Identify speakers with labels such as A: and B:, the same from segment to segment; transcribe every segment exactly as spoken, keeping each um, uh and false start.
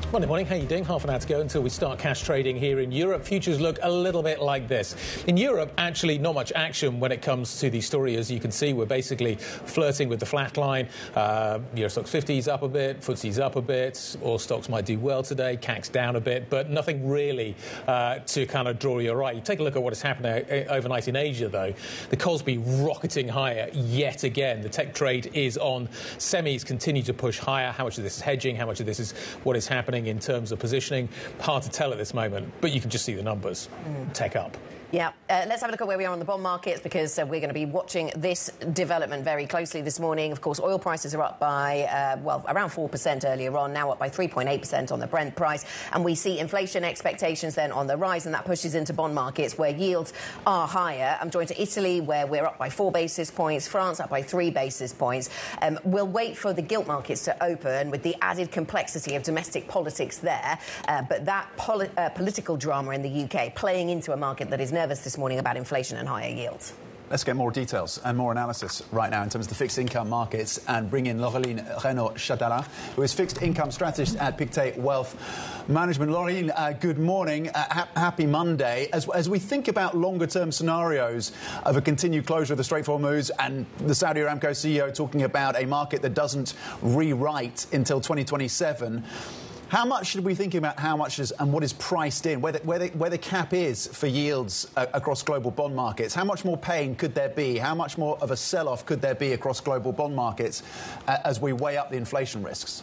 A: Monday morning, how are you doing? Half an hour to go until we start cash trading here in Europe. Futures look a little bit like this. In Europe, actually not much action when it comes to the story. As you can see, we're basically flirting with the flat line. Uh, Euro Stoxx fifty's up a bit, F T Se's up a bit, all stocks might do well today, C A C's down a bit, but nothing really uh, to kind of draw your eye. You take a look at what has happened overnight in Asia, though. The Kospi rocketing higher yet again. The tech trade is on. Semis continue to push higher. How much of this is hedging? How much of this is what is happening in terms of positioning? Hard to tell at this moment, but you can just see the numbers. Mm. Tech up.
B: Yeah, uh, let's have a look at where we are on the bond markets, because uh, we're going to be watching this development very closely this morning. Of course, oil prices are up by, uh, well, around four percent earlier on, now up by three point eight percent on the Brent price. And we see inflation expectations then on the rise, and that pushes into bond markets where yields are higher. I'm joined to Italy, where we're up by four basis points, France up by three basis points. Um, we'll wait for the gilt markets to open with the added complexity of domestic politics there. Uh, but that poli uh, political drama in the U K playing into a market that is nervous this morning about inflation and higher yields.
C: Let's get more details and more analysis right now in terms of the fixed income markets and bring in Laureline Renaud-Chatelain, who is fixed income strategist at Pictet Wealth Management. Laureline, uh, good morning. Uh, ha happy Monday. As, as we think about longer-term scenarios of a continued closure of the Strait of Hormuz and the Saudi Aramco C E O talking about a market that doesn't rewrite until twenty twenty-seven, how much should we be thinking about how much is and what is priced in, where the, where the, where the cap is for yields uh, across global bond markets? How much more pain could there be? How much more of a sell-off could there be across global bond markets uh, as we weigh up the inflation risks?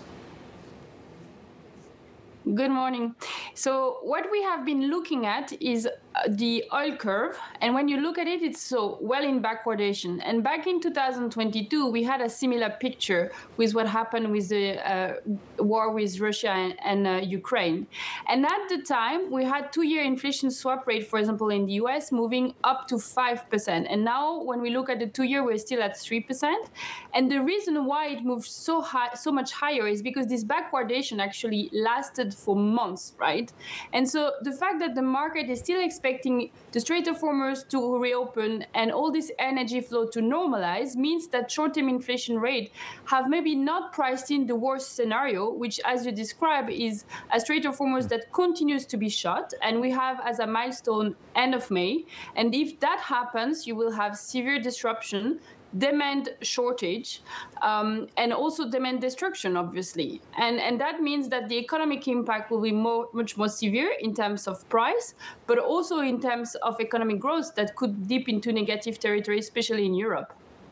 D: Good morning. So what we have been looking at is the oil curve, and when you look at it, it's so well in backwardation. And back in two thousand twenty-two, we had a similar picture with what happened with the uh, war with Russia and, and uh, Ukraine. And at the time, we had two-year inflation swap rate, for example, in the U S moving up to five percent. And now, when we look at the two-year, we're still at three percent. And the reason why it moved so high, so much higher, is because this backwardation actually lasted for months, right? And so the fact that the market is still expecting the Strait of Hormuz to reopen and all this energy flow to normalize means that short-term inflation rate have maybe not priced in the worst scenario, which, as you describe, is a Strait of Hormuz that continues to be shut, and we have as a milestone end of May. And if that happens, you will have severe disruption, demand shortage, um, and also demand destruction, obviously. And, and that means that the economic impact will be more, much more severe in terms of price, but also in terms of economic growth that could dip into negative territory, especially in Europe.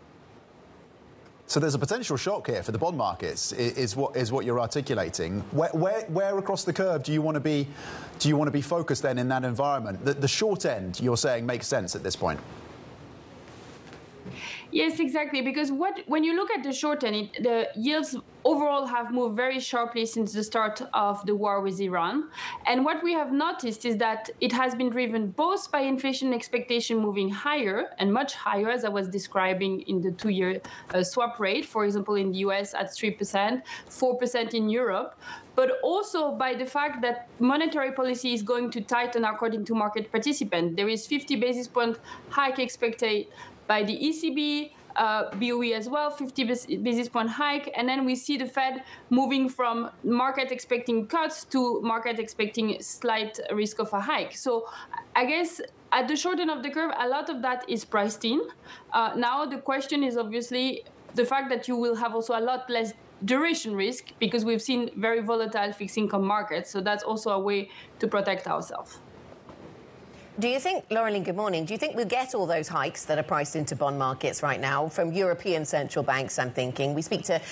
C: So there's a potential shock here for the bond markets, is what is what you're articulating. Where, where, where across the curve do you want to be? Do you want to be focused then in that environment? The, the short end, you're saying, makes sense at this point.
D: Yes, exactly. Because what when you look at the short end, it, the yields overall have moved very sharply since the start of the war with Iran. And what we have noticed is that it has been driven both by inflation expectation moving higher and much higher, as I was describing in the two-year uh, swap rate, for example, in the U S at three percent, four percent in Europe, but also by the fact that monetary policy is going to tighten according to market participants. There is fifty basis point hike expected by the E C B, uh, B O E as well, fifty basis point hike, and then we see the Fed moving from market expecting cuts to market expecting slight risk of a hike. So I guess at the short end of the curve, a lot of that is priced in. Uh, now the question is obviously the fact that you will have also a lot less duration risk, because we've seen very volatile fixed income markets. So that's also a way to protect ourselves.
B: Do you think, Laureline, good morning, do you think we'll get all those hikes that are priced into bond markets right now from European central banks, I'm thinking? We speak to